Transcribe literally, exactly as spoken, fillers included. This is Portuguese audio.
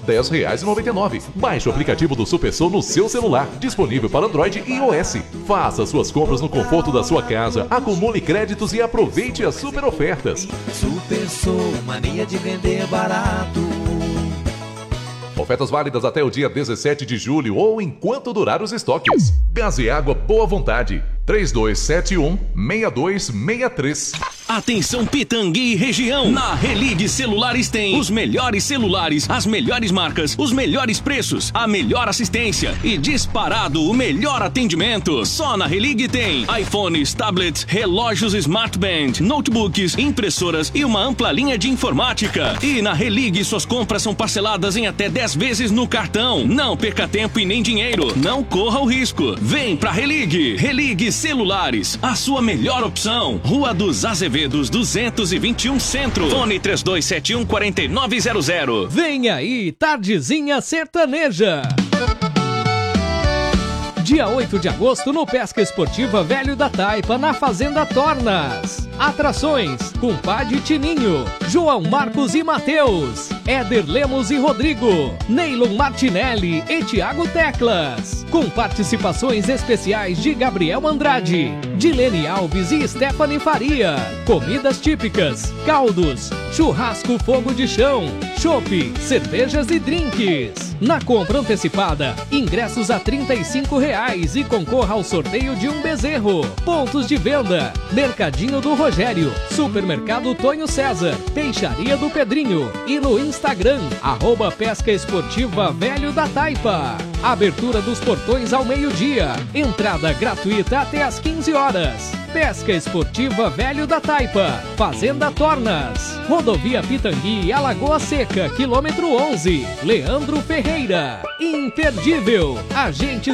dez reais e noventa e nove centavos. Baixe o aplicativo do Supersol no seu celular, disponível para Android e iOS. Faça suas compras no conforto da sua casa, acumule créditos e aproveite as super ofertas. Supersol, mania de vender barato. Ofertas válidas até o dia dezessete de julho ou enquanto durar os estoques. Gás e água Boa Vontade. três dois sete um, seis dois seis três. Atenção Pitangui e região. Na Religue Celulares tem os melhores celulares, as melhores marcas, os melhores preços, a melhor assistência e disparado o melhor atendimento. Só na Religue tem iPhones, tablets, relógios Smart Band, notebooks, impressoras e uma ampla linha de informática. E na Religue suas compras são parceladas em até dez vezes no cartão. Não perca tempo e nem dinheiro. Não corra o risco. Vem pra Religue. Religue Celulares, a sua melhor opção. Rua dos Azevedos, duzentos e vinte e um Centro. Fone três dois sete um, quatro nove zero zero. Vem aí, Tardezinha Sertaneja. Dia oito de agosto no Pesca Esportiva Velho da Taipa, na Fazenda Tornas. Atrações: Compadre Tininho, João Marcos e Matheus, Éder Lemos e Rodrigo, Neylon Martinelli e Thiago Teclas. Com participações especiais de Gabriel Andrade, Dilene Alves e Stephanie Faria. Comidas típicas, caldos, churrasco fogo de chão, chopp, cervejas e drinks. Na compra antecipada, ingressos a trinta e cinco reais e concorra ao sorteio de um bezerro. Pontos de venda: Mercadinho do Rogério, Supermercado Tonho César, Peixaria do Pedrinho e no Instagram, arroba Pesca Esportiva Velho da Taipa. Abertura dos portões ao meio-dia. Entrada gratuita até às quinze horas. Pesca Esportiva Velho da Taipa, Fazenda Tornas, Rodovia Pitangui, Alagoa Seca, quilômetro onze. Leandro Ferreira. Imperdível. Agentes